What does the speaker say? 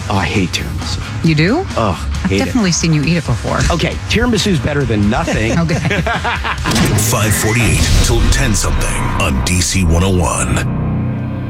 Oh, I hate tiramisu. You do? Oh, I've hate definitely seen you eat it before. it. Okay, tiramisu's better than nothing. Okay. 548 till 10 something on DC 101.